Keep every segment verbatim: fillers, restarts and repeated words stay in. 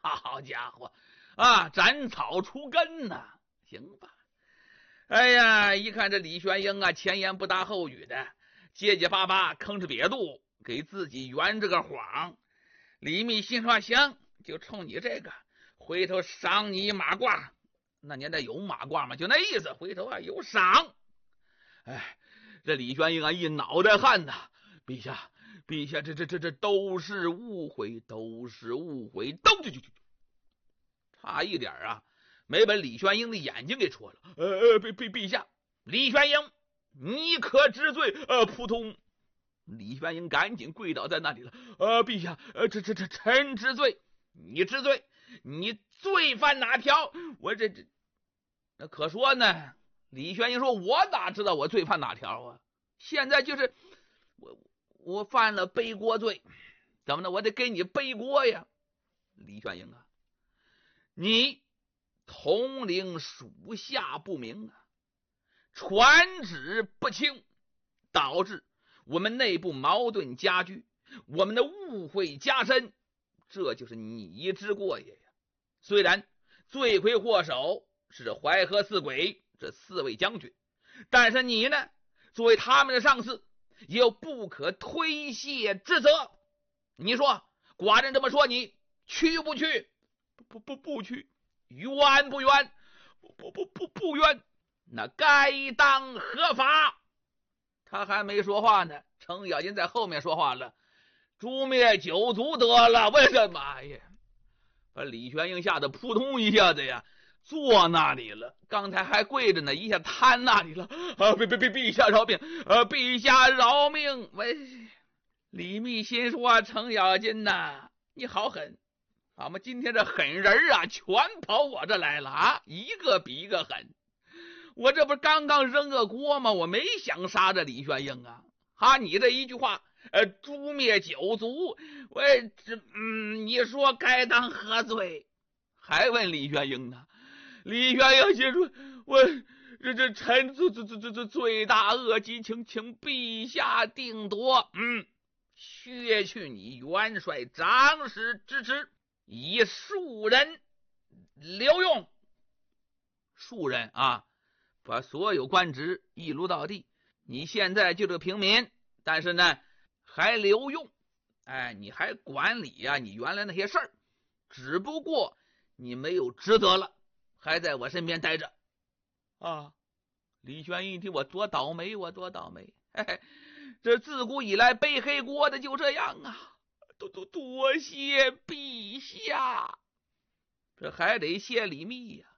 好家伙啊，斩草除根呐、啊！行吧。哎呀，一看这李玄英啊，前言不搭后语的，结结巴巴，吭哧瘪肚，给自己圆这个谎。李密心说行，就冲你这个，回头赏你一马褂。那年代有马褂吗？就那意思，回头啊有赏。哎，这李玄英啊一脑袋汗呐，陛下，陛下，这这这这都是误会，都是误会，都就就就差一点啊，没把李玄英的眼睛给戳了。呃呃，陛陛陛下，李玄英，你可知罪？呃，扑通。李玄英赶紧跪倒在那里了。呃，陛下，呃，这这这臣知罪。你知罪？你罪犯哪条？我这这，那可说呢。李玄英说：“我哪知道我罪犯哪条啊？现在就是我我犯了背锅罪，怎么呢？我得给你背锅呀。”李玄英啊，你统领属下不明啊，传旨不清，导致我们内部矛盾加剧，我们的误会加深，这就是你之过也呀。虽然罪魁祸首是淮河四鬼这四位将军，但是你呢，作为他们的上司，也有不可推卸之责。你说寡人这么说，你去不去？不不不去。冤不冤？不不不不不冤。那该当何法？他还没说话呢，程咬金在后面说话了：诛灭九族得了。为什么呀？把李玄英吓得扑通一下子呀，坐那里了。刚才还跪着呢，一下瘫那里了。啊，陛陛陛陛下饶命！呃，陛下饶命！喂，李密心说：程咬金呐，你好狠！俺们今天这狠人啊，全跑我这来了啊，一个比一个狠。我这不是刚刚扔个锅吗？我没想杀这李玄英啊！哈，你这一句话，呃，诛灭九族，我这嗯，你说该当何罪？还问李玄英呢？李玄英心说：我这这臣这这这这这罪大恶极，请请陛下定夺。嗯，削去你元帅长史之职，以庶人留用。庶人啊，把所有官职一撸到地。你现在就这平民，但是呢还留用。哎，你还管理啊你原来那些事儿，只不过你没有职责了，还在我身边待着啊。李玄英一听，我多倒霉，我多倒霉。嘿嘿，这自古以来背黑锅的就这样啊。多多多谢陛下。这还得谢李密呀、啊。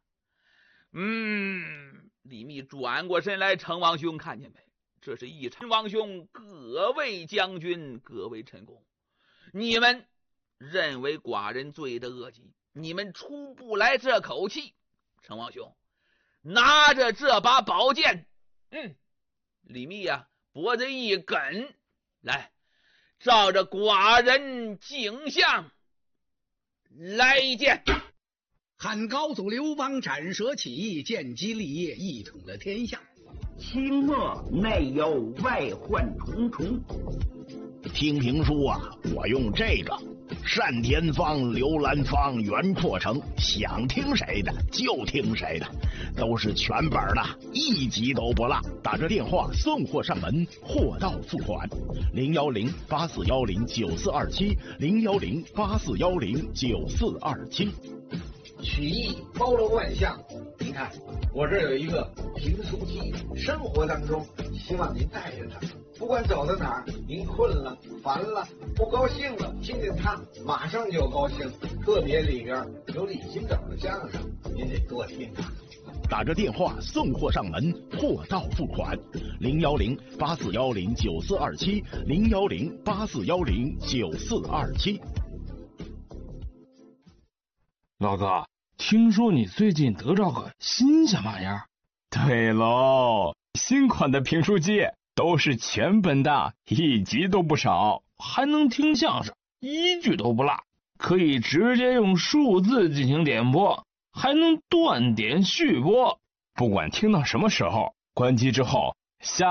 嗯，李密转过身来，程王兄看见没？这是一陈王兄，各位将军，各位臣工，你们认为寡人罪的恶极，你们出不来这口气。陈王兄拿着这把宝剑，嗯，李密呀、啊，脖子一梗，来，照着寡人颈项来一剑。 汉高祖刘邦斩蛇起义，建基立业，一统了天下。 清末内忧外患重重。听评书啊，我用这个单田芳、刘兰芳、袁阔成，想听谁的就听谁的，都是全本的，一集都不落。打这电话送货上门，货到付款。零幺零八四幺零九四二七，零幺零八四幺零九四二七。 曲艺包罗万象，您看我这有一个评书机，生活当中希望您带着它，不管走到哪儿，您困了、烦了、不高兴了，听见它马上就高兴。特别里边有李金斗的相声，您得多听它。 打着电话送货上门，货到付款。零幺零八四幺零九四二七，零幺零八四幺零九四二七。 老哥，听说你最近得着个新鲜玩意儿？ 对喽，新款的评书机都是全本的，一集都不少， 还能听相声，一句都不落，可以直接用数字进行点播，还能断点续播。 不管听到什么时候，关机之后下